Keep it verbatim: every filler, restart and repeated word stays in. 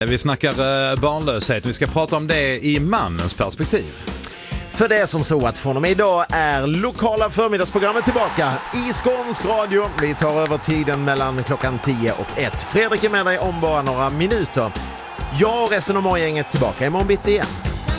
Vi snackar barnlöshet. Vi ska prata om det i mannens perspektiv. För det är som så att från och med idag är lokala förmiddagsprogrammet tillbaka i Skånsk radio. Vi tar över tiden mellan klockan tio och ett. Fredrik är med dig om bara några minuter. Jag och resten av morgongänget tillbaka imorgon bitti igen.